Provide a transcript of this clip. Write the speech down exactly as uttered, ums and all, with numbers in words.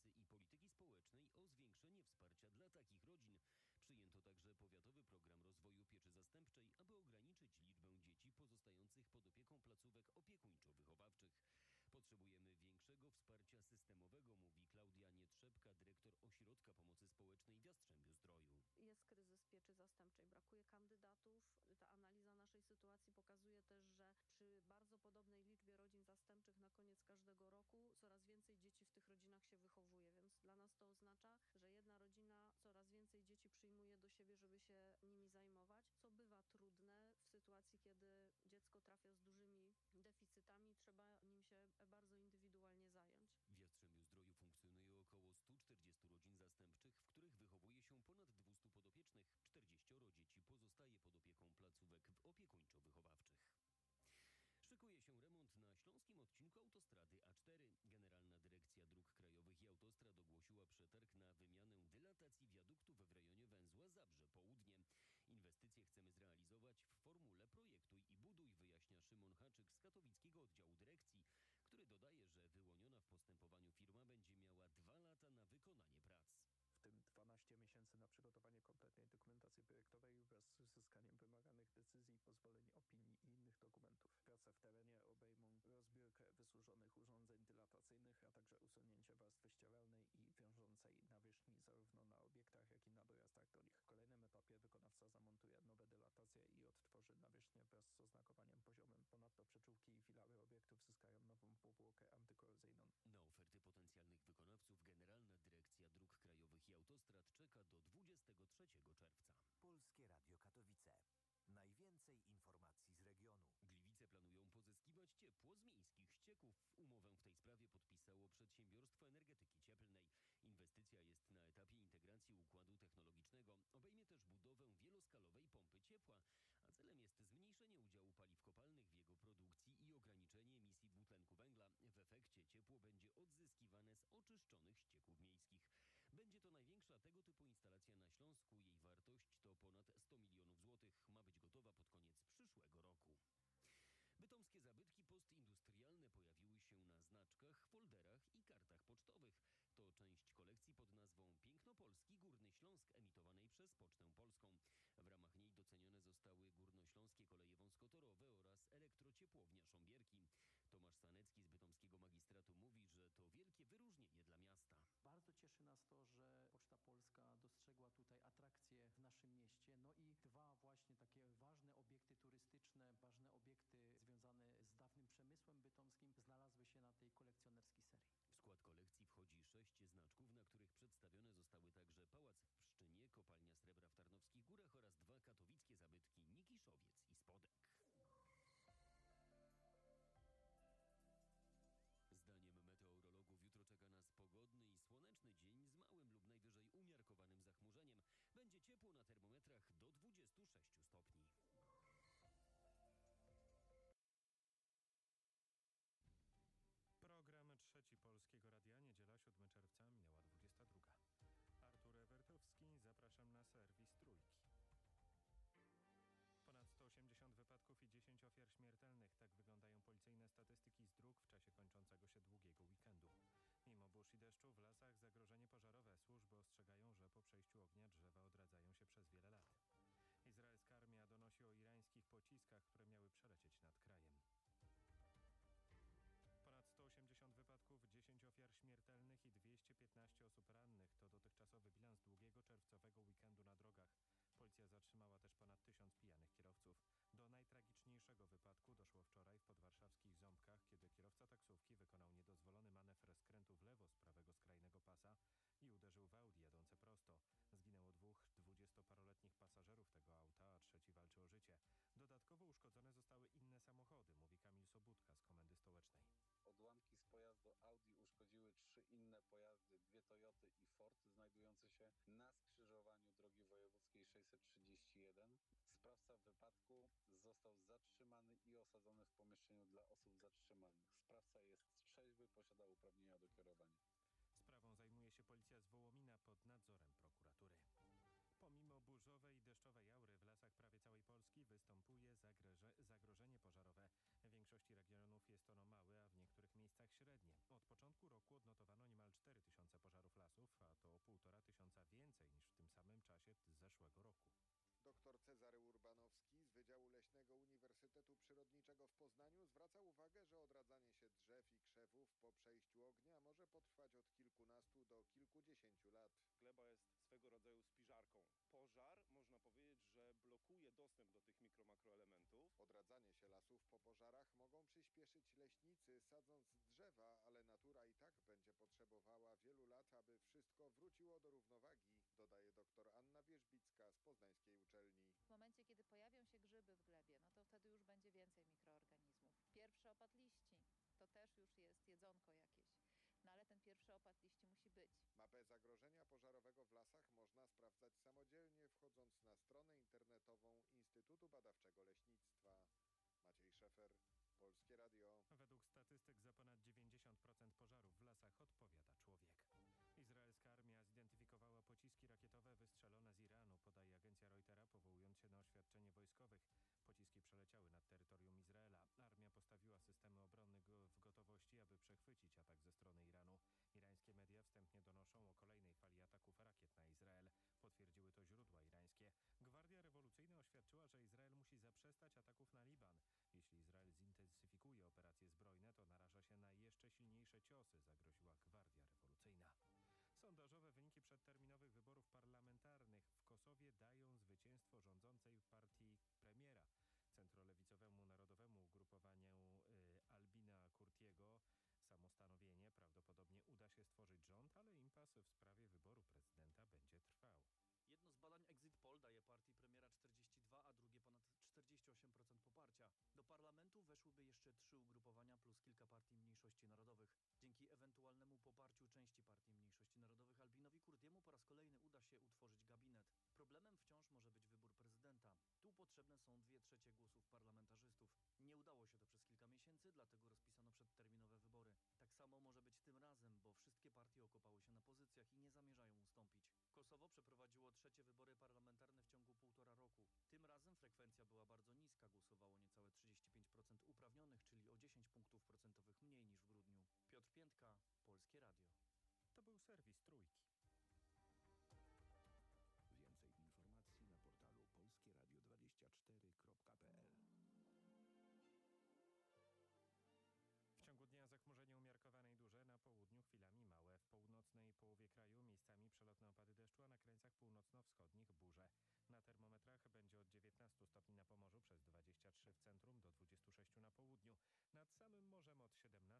Pracy i Polityki Społecznej o zwiększenie wsparcia dla takich rodzin. Przyjęto także Powiatowy Program Rozwoju Pieczy Zastępczej, aby ograniczyć liczbę dzieci pozostających pod opieką placówek opiekuńczo-wychowawczych. Potrzebujemy większego wsparcia systemowego, mówi Klaudia Nietrzepka, dyrektor Ośrodka Pomocy Społecznej w Jastrzębiu-Zdroju. Jest kryzys pieczy zastępczej, brakuje kandydatów. Ta analiza naszej sytuacji pokazuje też, że przy bardzo podobnej liczbie rodzin zastępczych na koniec każdego roku coraz więcej dzieci w tych rodzinach się wychowuje, więc dla nas to oznacza, że jedna rodzina coraz więcej dzieci przyjmuje do siebie, żeby się nimi zajmować, co bywa trudne w sytuacji, kiedy dziecko trafia z dużymi deficytami, trzeba nim się bardzo indywidualnie zająć. W Jastrzębiu-Zdroju funkcjonuje około stu czterdziestu rodzin zastępczych, w których wychowuje się ponad dwustu podopiecznych. czterdzieścioro dzieci pozostaje pod opieką placówek opiekuńczo-wychowawczych. Szykuje się remont na śląskim odcinku autostrady A cztery. Generalna Dyrekcja Dróg Krajowych i Autostrad ogłosiła przetarg na wymianę dylatacji wiaduktów w rejonie węzła Zabrze Południe. Inwestycje chcemy zrealizować w formule projektuj i buduj, wyjaśnia Szymon Haczyk z katowickiego oddziału dyrekcji, który dodaje, że wyłoniona w postępowaniu firma będzie miała dwa lata na wykonanie prac. W tym dwanaście miesięcy na przygotowanie kompletnej dokumentacji projektowej wraz z uzyskaniem wymaganych decyzji, pozwoleń, opinii i innych dokumentów. Prace w terenie obejmą rozbiórkę wysłużonych urządzeń dylatacyjnych, a także usunięcie warstwy ścieralnej i wiążącej nawierzchni zarówno na obiektach, jak i na dojazdach do nich. W kolejnym etapie wykonawca zamontuje nowe dylatacje i odtworzy nawierzchnię wraz z oznakowaniem poziomym. Ponadto przyczółki i filary obiektów zyskają nową powłokę antykorozyjną. Na oferty potencjalnych wykonawców Generalna Dyrekcja Dróg Krajowych i Autostrad czeka do dwudziestego trzeciego czerwca. Polskie Radio Katowice. Najwięcej informacji z regionu. Gliwice planują pozyskiwać ciepło z miejskich ścieków. Umowę w tej sprawie podpisało Przedsiębiorstwo Energetyki Cieplnej. Inwestycja jest na etapie integracji układu technologicznego. Obejmie też budowę wieloskalowej pompy ciepła, a celem jest zmniejszenie udziału paliw kopalnych w jego produkcji i ograniczenie emisji dwutlenku węgla. W efekcie ciepło będzie odzyskiwane z oczyszczonych ścieków miejskich. Będzie to największa tego typu instalacja na Śląsku. Jej wartość to ponad sto milionów złotych. Ma być gotowa pod koniec przyszłego roku. Bytomskie zabytki postindustrialne pojawiły się na znaczkach, folderach i kartach pocztowych. To część kolekcji pod nazwą Piękno Polski Górny Śląsk, emitowanej przez Pocztę Polską. W ramach niej docenione zostały górnośląskie koleje wąskotorowe oraz elektrociepłownia Sząbierki. Tomasz Sanecki z bytomskiego magistratu mówi, że to wielkie wyróżnienie dla miasta. Bardzo cieszy nas to, że Poczta Polska dostrzegła tutaj atrakcje w naszym mieście. No i dwa właśnie takie ważne obiekty turystyczne, ważne obiekty związane z dawnym przemysłem bytomskim znalazły się na tej kolekcjonerskiej serii. W skład kolekcji wchodzi sześć znaczków, na których przedstawione zostały także Pałac w Pszczynie, Kopalnia Srebra w Tarnowskich Górach oraz dwa katowickie zabytki Nikiszowiec i Spodek. Zdaniem meteorologów jutro czeka nas pogodny i słoneczny dzień z małym lub najwyżej umiarkowanym zachmurzeniem. Będzie ciepło na termometrach do dwudziestu sześciu stopni. Program Trzeci Polskiego Radia, niedziela siódmego czerwca, minęła dwudziesta druga. Artur Ewertowski, zapraszam na serwis Trójki. Ponad sto osiemdziesiąt wypadków i dziesięć ofiar śmiertelnych. Tak wyglądają policyjne statystyki z dróg w czasie kończącego się długiego weekendu. Mimo burz i deszczu w lasach zagrożenie pożarowe. Służby ostrzegają, że po przejściu ognia drzewa odradzają się przez wiele lat. Izraelska armia donosi o irańskich pociskach, które miały przelecieć nad krajem. Ponad sto osiemdziesiąt wypadków, dziesięć ofiar śmiertelnych i dwieście piętnaście osób rannych. To dotychczasowy bilans długiego czerwcowego weekendu na drogach. Policja zatrzymała też ponad tysiąc pijanych kierowców. Do najtragiczniejszego wypadku doszło wczoraj w podwarszawskich Ząbkach, kiedy kierowca taksówki wykonał niedozwolony manewr skrętu w lewo z prawego skrajnego pasa i uderzył w Audi jadące prosto. Zginęło dwóch dwudziestoparoletnich pasażerów tego auta, a trzeci walczy o życie. Dodatkowo uszkodzone zostały inne samochody, mówi Kamil Sobudka z Komendy Stołecznej. Odłamki z pojazdu Audi uszkodziły trzy inne pojazdy, dwie Toyoty i Ford, znajdujące się na skrzyżowaniu drogi wojewódzkiej sześćset trzydzieści jeden. Sprawca wypadku został zatrzymany i osadzony w pomieszczeniu dla osób zatrzymanych. Sprawca jest trzeźwy, posiada uprawnienia do kierowania. Sprawą zajmuje się policja z Wołomina pod nadzorem prokuratury. Pomimo burzowej i deszczowej aury w lasach prawie całej Polski występuje zagroże, zagrożenie pożarowe. W większości regionów jest ono małe, a w niektórych miejscach średnie. Od początku roku odnotowano niemal cztery tysiące pożarów lasów, a to o półtora tysiąca więcej niż w tym samym czasie zeszłego roku. Doktor Cezary Urbanowski z Wydziału Leśnego Uniwersytetu Przyrodniczego w Poznaniu zwraca uwagę, że odradzanie się drzew i krzewów po przejściu ognia może potrwać od kilkunastu do kilkudziesięciu lat. Gleba jest swego rodzaju spiżarką. Pożar, można powiedzieć, że blokuje dostęp do tych mikro-makroelementów. Odradzanie się lasów po pożarach mogą przyspieszyć leśnicy, sadząc drzewa, ale natura i tak będzie potrzebowała wielu lat, aby wszystko wróciło do równowagi, dodaje dr Anna Wierzbicka z poznańskiej uczelni. W momencie, kiedy pojawią się grzyby w glebie, no to wtedy już będzie więcej mikroorganizmów. Pierwszy opad liści to też już jest jedzonko jakieś, no ale ten pierwszy opad liści musi być. Mapę zagrożenia pożarowego w lasach można sprawdzać samodzielnie, wchodząc na stronę internetową Instytutu Badawczego Leśnictwa. Maciej Szefer, Polskie Radio. Według statystyk za ponad dziewięćdziesiąt procent pożarów w lasach odpowiada człowiek. Izraelska armia zidentyfikowała pociski rakietowe wystrzelone z Iranu, podaje agencja Reutera, powołując się na oświadczenie wojskowych. Pociski przeleciały nad terytorium Izraela. Armia postawiła systemy obronne go w gotowości, aby przechwycić atak ze strony Iranu. Irańskie media wstępnie donoszą o kolejnej fali ataków rakiet na Izrael. Potwierdziły to źródła irańskie. Gwardia Rewolucyjna oświadczyła, że Izrael musi zaprzestać ataków na Liban. Jeśli Izrael zintensyfikuje operacje zbrojne, to naraża się na jeszcze silniejsze ciosy, zagroziła Gwardia Rewolucyjna. Sondażowe wyniki przedterminowych wyborów parlamentarnych w Kosowie dają zwycięstwo rządzącej partii premiera. Centrolewicowemu narodowemu ugrupowaniu y, Albina Kurtiego samostanowienie prawdopodobnie uda się stworzyć rząd, ale impas w sprawie wyboru prezydenta będzie trwał. Jedno z badań Exit Poll daje partii premiera czterdzieści dwa, a drugie ponad czterdzieści osiem procent poparcia. Do parlamentu weszłyby jeszcze trzy ugrupowania plus kilka partii mniejszości narodowych. Dzięki ewentualnemu poparciu części partii mniejszości narodowych Albinowi Kurtiemu po raz kolejny uda się utworzyć gabinet. Problemem wciąż może być wybór prezydenta. Tu potrzebne są dwie trzecie głosów parlamentarzystów. Nie udało się to przez kilka miesięcy, dlatego rozpisano przedterminowe wybory. Tak samo może być tym razem, bo wszystkie partie okopały się na pozycjach i nie zamierzają ustąpić. Kosowo przeprowadziło trzecie wybory parlamentarne w ciągu półtora roku. Tym razem frekwencja była bardzo niska, głosowało niecałe trzydzieści pięć procent uprawnionych, czyli o dziesięć punktów procentowych mniej niż w grudniu. Piotr Piętka, Polskie Radio. To był serwis Trójki. Więcej informacji na portalu polskieradio dwadzieścia cztery kropka p l. W ciągu dnia zachmurzenie umiarkowane i duże, na południu chwilami małe. W północnej połowie kraju miejscami przelotne opady deszczu, a na krańcach północno-wschodnich burze. Na termometrach będzie od dziewiętnastu stopni na Pomorzu, przez dwadzieścia trzy w centrum, do dwudziestu sześciu na południu. Nad samym morzem od siedemnastu